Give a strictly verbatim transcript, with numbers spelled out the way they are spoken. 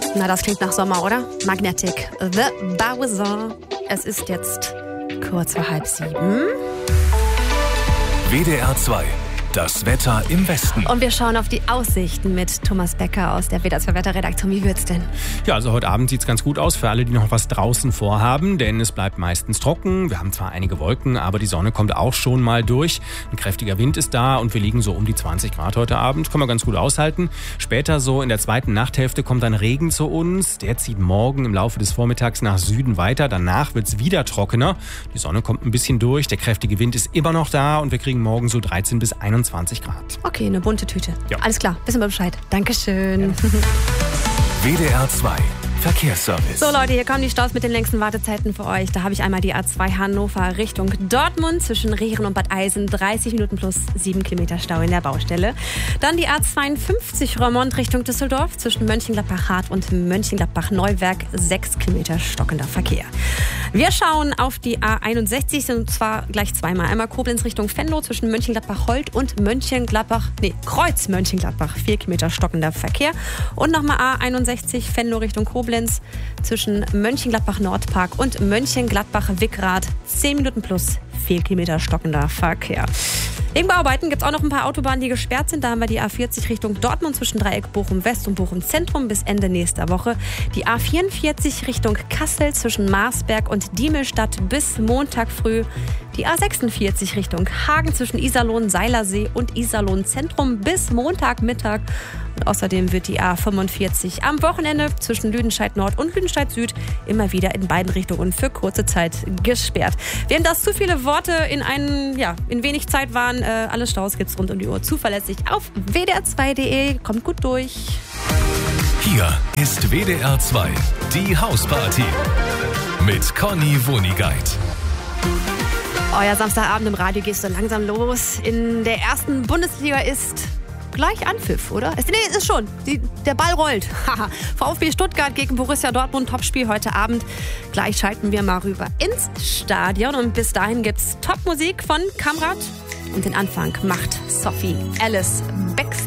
Na, das klingt nach Sommer, oder? Magnetic, The Bowser. Es ist jetzt kurz vor halb sieben. W D R zwei. Das Wetter im Westen. Und wir schauen auf die Aussichten mit Thomas Becker aus der W D R zwei Wetterredaktion. Wie wird's denn? Ja, also heute Abend sieht's ganz gut aus für alle, die noch was draußen vorhaben, denn es bleibt meistens trocken. Wir haben zwar einige Wolken, aber die Sonne kommt auch schon mal durch. Ein kräftiger Wind ist da und wir liegen so um die zwanzig Grad heute Abend. Können wir ganz gut aushalten. Später so in der zweiten Nachthälfte kommt dann Regen zu uns. Der zieht morgen im Laufe des Vormittags nach Süden weiter. Danach wird's wieder trockener. Die Sonne kommt ein bisschen durch. Der kräftige Wind ist immer noch da und wir kriegen morgen so dreizehn bis einundzwanzig Grad. Okay, eine bunte Tüte. Ja. Alles klar, wissen wir Bescheid. Dankeschön. Ja. W D R zwei Verkehrsservice. So Leute, hier kommen die Staus mit den längsten Wartezeiten für euch. Da habe ich einmal die A zwei Hannover Richtung Dortmund zwischen Rehren und Bad Eisen. dreißig Minuten plus sieben Kilometer Stau in der Baustelle. Dann die A zweiundfünfzig Roermond Richtung Düsseldorf zwischen Mönchengladbach-Hart und Mönchengladbach-Neuwerk. sechs Kilometer stockender Verkehr. Wir schauen auf die A einundsechzig und zwar gleich zweimal. Einmal Koblenz Richtung Venlo zwischen Mönchengladbach-Holt und Mönchengladbach, nee, Kreuz Mönchengladbach. vier Kilometer stockender Verkehr. Und nochmal A einundsechzig Venlo Richtung Koblenz zwischen Mönchengladbach-Nordpark und Mönchengladbach-Wickrath. zehn Minuten plus vier Kilometer stockender Verkehr. Wegen Bauarbeiten gibt es auch noch ein paar Autobahnen, die gesperrt sind. Da haben wir die A vierzig Richtung Dortmund zwischen Dreieck Bochum-West und Bochum-Zentrum bis Ende nächster Woche. Die A vierundvierzig Richtung Kassel zwischen Marsberg und Diemelstadt bis Montag früh. Die A sechsundvierzig Richtung Hagen zwischen Iserlohn, Seilersee und Iserlohn Zentrum bis Montagmittag. Und außerdem wird die A fünfundvierzig am Wochenende zwischen Lüdenscheid Nord und Lüdenscheid Süd immer wieder in beiden Richtungen für kurze Zeit gesperrt. Während das zu viele Worte in einen, ja, in wenig Zeit waren, äh, alle Staus gibt's rund um die Uhr zuverlässig auf w d r zwei punkt d e. Kommt gut durch. Hier ist W D R zwei, die Hausparty mit Conny Wonigkeit. Euer Samstagabend im Radio geht so langsam los. In der ersten Bundesliga ist gleich Anpfiff, oder? Ist, nee, ist schon. Die, der Ball rollt. VfB Stuttgart gegen Borussia Dortmund, Topspiel heute Abend. Gleich schalten wir mal rüber ins Stadion. Und bis dahin gibt's Top-Musik von Kamrat. Und den Anfang macht Sophie Alice